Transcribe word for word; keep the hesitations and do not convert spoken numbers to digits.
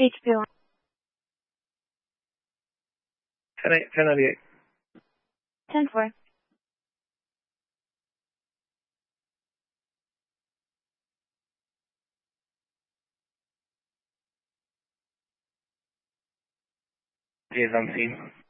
H P one. ten eight, ten ninety-eight. ten four. Is on scene.